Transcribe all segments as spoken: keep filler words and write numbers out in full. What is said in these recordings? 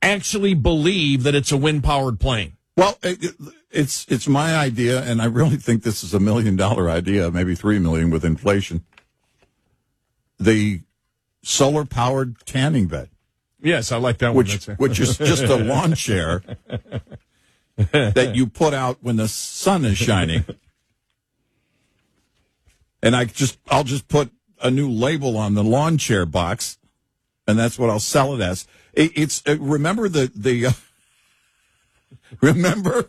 actually believe that it's a wind-powered plane. Well, it, it's it's my idea, and I really think this is a million-dollar idea, maybe three million with inflation. The solar-powered tanning bed. Yes, I like that which, one. Which is just a lawn chair that you put out when the sun is shining. And I just, I'll just put a new label on the lawn chair box, and that's what I'll sell it as. It, it's uh, remember the the uh, remember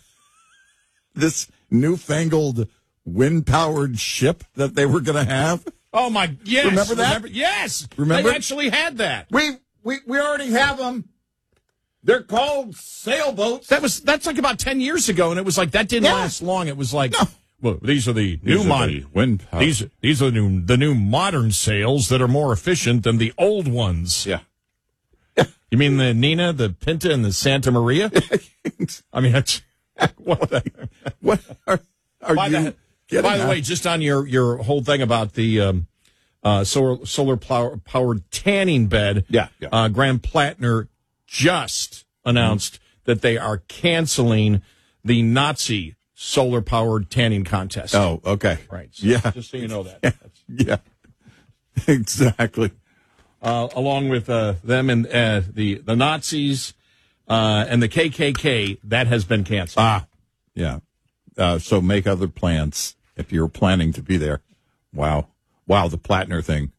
this newfangled wind-powered ship that they were going to have. Oh my! Yes, remember that? Remember, yes, remember they actually had that. We we we already have them. They're called sailboats. That was that's like about ten years ago, and it was like that didn't yeah. last long. It was like. No. Well, these are the these new modern wind power. These these are the new the new modern sails that are more efficient than the old ones. Yeah. You mean the Nina, the Pinta, and the Santa Maria? I mean, that's what. The, what are, are by you? The, by the out? way, just on your, your whole thing about the um, uh, solar solar power, powered tanning bed. Yeah. yeah. Uh, Graham Plattner just announced mm-hmm. that they are canceling the Nazi solar-powered tanning contest. Oh, okay. Right. So yeah. Just so you know that. Yeah. yeah. Exactly. Uh, along with uh, them and uh, the, the Nazis uh, and the K K K, that has been canceled. Ah, yeah. Uh, so make other plans if you're planning to be there. Wow. Wow, the Plattner thing.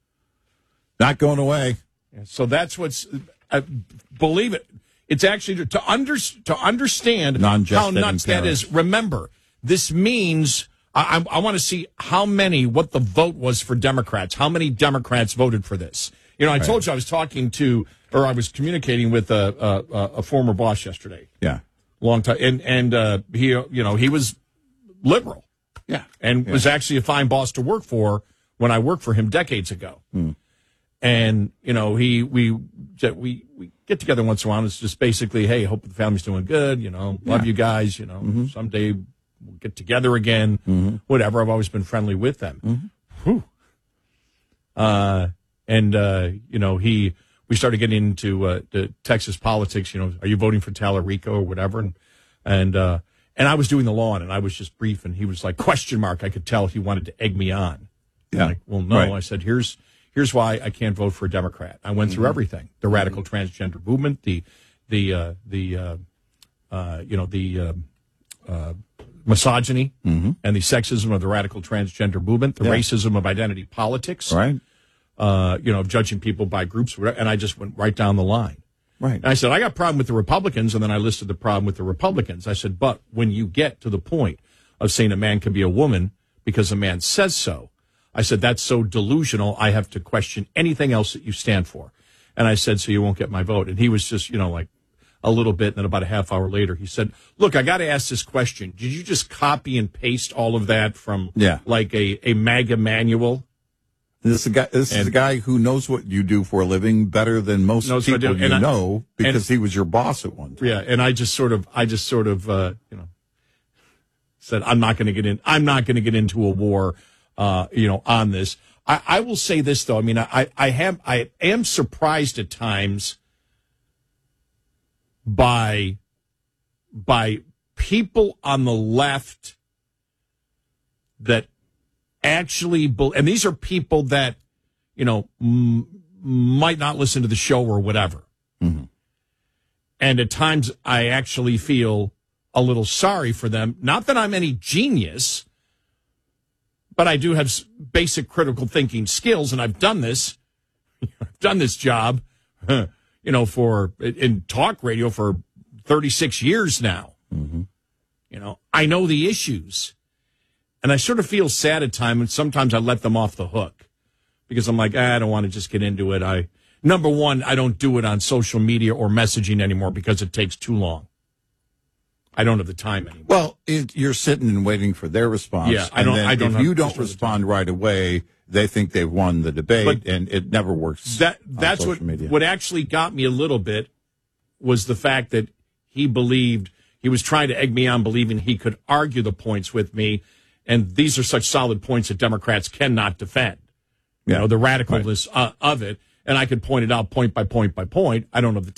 Not going away. Yeah, so that's what's, uh, believe it, it's actually to under to understand how nuts that is. Remember, this means I, I, I want to see how many, what the vote was for Democrats. How many Democrats voted for this? You know, I right. told you I was talking to, or I was communicating with a a, a former boss yesterday. Yeah, long time, and and uh, he, you know, he was liberal. Yeah, and yeah. was actually a fine boss to work for when I worked for him decades ago. Hmm. And you know, he we we we get together once in a while. And it's just basically, hey, hope the family's doing good. You know, love yeah. you guys. You know, mm-hmm. someday we'll get together again. Mm-hmm. Whatever. I've always been friendly with them. Mm-hmm. Whew. Uh, and uh, you know, he we started getting into uh, the Texas politics. You know, are you voting for Tallarico or whatever? And and uh, and I was doing the lawn, and I was just brief, and he was like question mark. I could tell he wanted to egg me on. Yeah. I'm like, well, no. Right. I said, here's. Here's why I can't vote for a Democrat. I went through mm-hmm. everything: the radical mm-hmm. transgender movement, the the uh, the uh, uh, you know the uh, uh, misogyny mm-hmm. and the sexism of the radical transgender movement, the yeah. racism of identity politics, right? Uh, you know, judging people by groups, and I just went right down the line. Right. And I said, I got a problem with the Republicans, and then I listed the problem with the Republicans. I said, but when you get to the point of saying a man can be a woman because a man says so, I said, that's so delusional, I have to question anything else that you stand for. And I said, so you won't get my vote. And he was just, you know, like a little bit. And then about a half hour later, he said, look, I got to ask this question. Did you just copy and paste all of that from yeah. like a, a MAGA manual? This is a guy, this and, is a guy who knows what you do for a living better than most people you I, know because and, he was your boss at one time. Yeah. And I just sort of, I just sort of, uh, you know, said, I'm not going to get in, I'm not going to get into a war. Uh, you know, on this, I, I will say this though. I mean, I, I have, I am surprised at times by, by people on the left that actually, and these are people that, you know, m- might not listen to the show or whatever. Mm-hmm. And at times I actually feel a little sorry for them. Not that I'm any genius, but I do have basic critical thinking skills, and I've done this. I've done this job, you know, for in talk radio for thirty-six years now. Mm-hmm. You know, I know the issues, and I sort of feel sad at times, and sometimes I let them off the hook because I'm like, ah, I don't want to just get into it. I number one, I don't do it on social media or messaging anymore because it takes too long. I don't have the time anymore. Well, it, you're sitting and waiting for their response. Yeah, I don't. And then I don't. If you don't respond right away, they think they've won the debate, but and it never works. That that's what media. What actually got me a little bit was the fact that he believed he was trying to egg me on, believing he could argue the points with me, and these are such solid points that Democrats cannot defend. You yeah. know, the radicalness right. uh, of it, and I could point it out point by point by point. I don't have the